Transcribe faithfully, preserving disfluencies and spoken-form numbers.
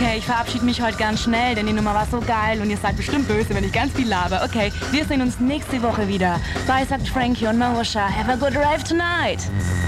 Okay, ich verabschiede mich heute ganz schnell, denn die Nummer war so geil und ihr seid bestimmt böse, wenn ich ganz viel laber. Okay, wir sehen uns nächste Woche wieder. Bye, sagt Frankie und Marusha. Have a good drive tonight.